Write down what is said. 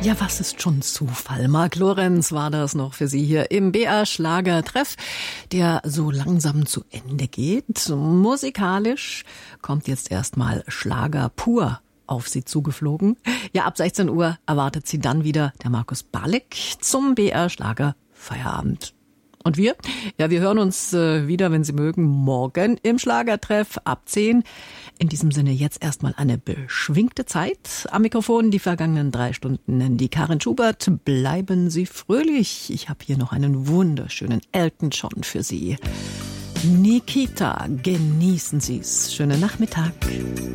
Ja, was ist schon Zufall? Marc Lorenz war das noch für Sie hier im BR-Schlagertreff, der so langsam zu Ende geht. Musikalisch kommt jetzt erstmal Schlager pur auf Sie zugeflogen. Ja, ab 16 Uhr erwartet Sie dann wieder der Markus Balek zum BR-Schlager-Feierabend. Und wir? Ja, wir hören uns wieder, wenn Sie mögen, morgen im Schlagertreff ab 10. In diesem Sinne jetzt erstmal eine beschwingte Zeit. Am Mikrofon die vergangenen 3 Stunden die Karin Schubert. Bleiben Sie fröhlich. Ich habe hier noch einen wunderschönen Elton John für Sie. Nikita, genießen Sie's. Schönen Nachmittag.